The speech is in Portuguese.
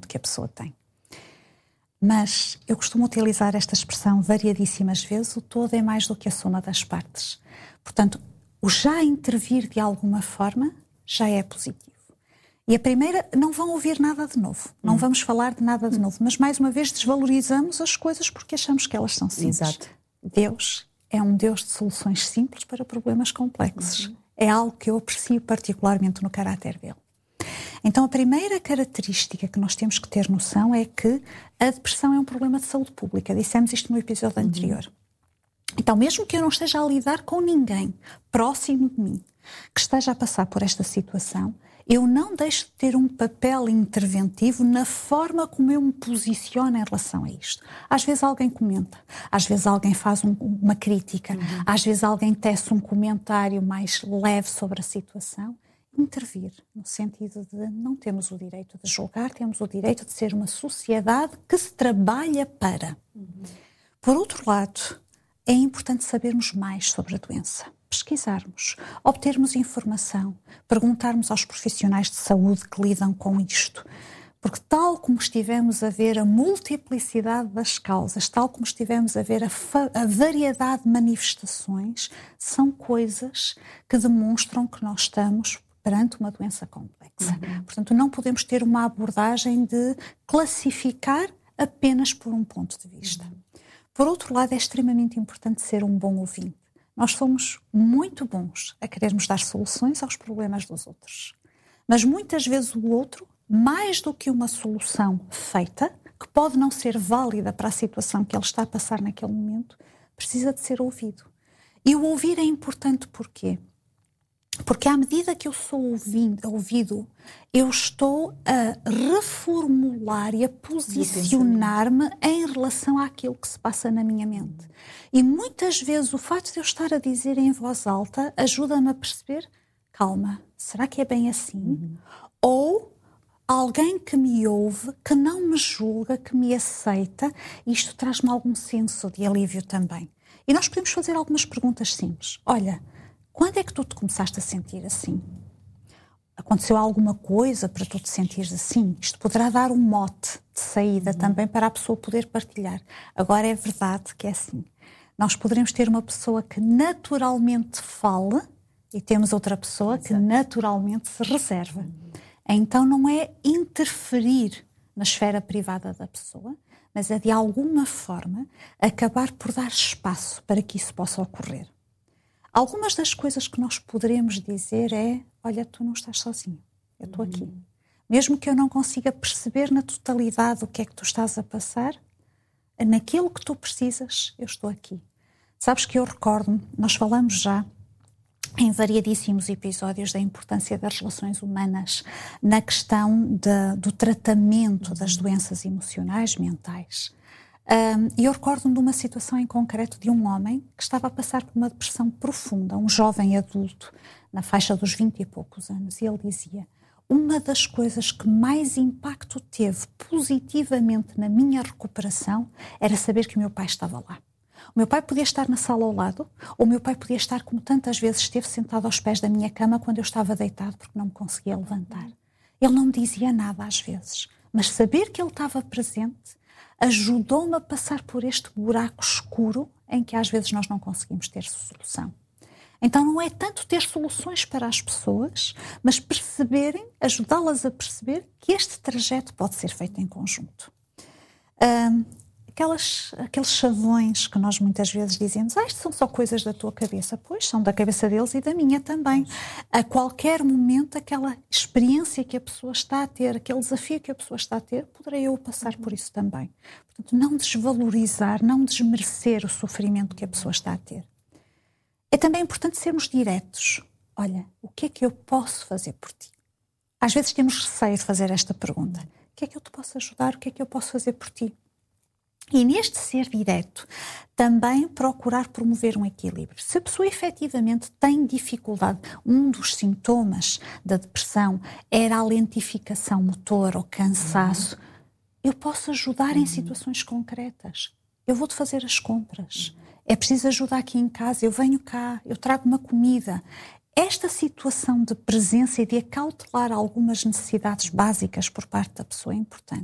sofrimento que a pessoa tem. Mas eu costumo utilizar esta expressão variadíssimas vezes: o todo é mais do que a soma das partes. Portanto, o já intervir de alguma forma já é positivo. E a primeira, não vão ouvir nada de novo, não vamos falar de nada de novo, mas mais uma vez desvalorizamos as coisas porque achamos que elas são simples. Exato. Deus é um Deus de soluções simples para problemas complexos. É algo que eu aprecio particularmente no caráter dele. Então, a primeira característica que nós temos que ter noção é que a depressão é um problema de saúde pública. Dissemos isto no episódio anterior. Então, mesmo que eu não esteja a lidar com ninguém próximo de mim que esteja a passar por esta situação, eu não deixo de ter um papel interventivo na forma como eu me posiciono em relação a isto. Às vezes alguém comenta, às vezes alguém faz uma crítica, às vezes alguém tece um comentário mais leve sobre a situação. Intervir, no sentido de não temos o direito de julgar, temos o direito de ser uma sociedade que se trabalha para. Por outro lado, é importante sabermos mais sobre a doença, pesquisarmos, obtermos informação, perguntarmos aos profissionais de saúde que lidam com isto. Porque tal como estivemos a ver a multiplicidade das causas, tal como estivemos a ver a variedade de manifestações, são coisas que demonstram que nós estamos perante uma doença complexa. Portanto, não podemos ter uma abordagem de classificar apenas por um ponto de vista. Por outro lado, é extremamente importante ser um bom ouvinte. Nós somos muito bons a querermos dar soluções aos problemas dos outros. Mas muitas vezes o outro, mais do que uma solução feita, que pode não ser válida para a situação que ele está a passar naquele momento, precisa de ser ouvido. E o ouvir é importante porquê? Porque à medida que eu sou ouvido, eu estou a reformular e a posicionar-me em relação àquilo que se passa na minha mente. E muitas vezes o facto de eu estar a dizer em voz alta ajuda-me a perceber, calma, será que é bem assim? Ou alguém que me ouve, que não me julga, que me aceita, isto traz-me algum senso de alívio também. E nós podemos fazer algumas perguntas simples. Olha, quando é que tu te começaste a sentir assim? Aconteceu alguma coisa para tu te sentires assim? Isto poderá dar um mote de saída também para a pessoa poder partilhar. Agora é verdade que é assim. Nós poderemos ter uma pessoa que naturalmente fale e temos outra pessoa que naturalmente se reserva. Então não é interferir na esfera privada da pessoa, mas é de alguma forma acabar por dar espaço para que isso possa ocorrer. Algumas das coisas que nós poderemos dizer é: olha, tu não estás sozinho, eu estou aqui. Mesmo que eu não consiga perceber na totalidade o que é que tu estás a passar, naquilo que tu precisas, eu estou aqui. Sabes que eu recordo-me, nós falamos já em variadíssimos episódios da importância das relações humanas na questão do tratamento das doenças emocionais, mentais. E eu recordo-me de uma situação em concreto de um homem que estava a passar por uma depressão profunda, um jovem adulto, na faixa dos 20 e poucos anos, e ele dizia: uma das coisas que mais impacto teve positivamente na minha recuperação era saber que o meu pai estava lá. O meu pai podia estar na sala ao lado, ou o meu pai podia estar, como tantas vezes esteve, sentado aos pés da minha cama quando eu estava deitado porque não me conseguia levantar. Ele não me dizia nada às vezes, mas saber que ele estava presente ajudou-me a passar por este buraco escuro em que às vezes nós não conseguimos ter solução. Então não é tanto ter soluções para as pessoas, mas perceberem, ajudá-las a perceber que este trajeto pode ser feito em conjunto. Aqueles chavões que nós muitas vezes dizemos: isto são só coisas da tua cabeça. Pois, são da cabeça deles e da minha também. A qualquer momento, aquela experiência que a pessoa está a ter, aquele desafio que a pessoa está a ter, poderei eu passar por isso também. Portanto, não desvalorizar, não desmerecer o sofrimento que a pessoa está a ter. É também importante sermos diretos. Olha, o que é que eu posso fazer por ti? Às vezes temos receio de fazer esta pergunta. O que é que eu te posso ajudar? O que é que eu posso fazer por ti? E neste ser direto, também procurar promover um equilíbrio. Se a pessoa efetivamente tem dificuldade, um dos sintomas da depressão era a lentificação motor ou cansaço, eu posso ajudar em situações concretas. Eu vou-te fazer as compras. É preciso ajuda aqui em casa, eu venho cá, eu trago uma comida. Esta situação de presença e de acautelar algumas necessidades básicas por parte da pessoa é importante.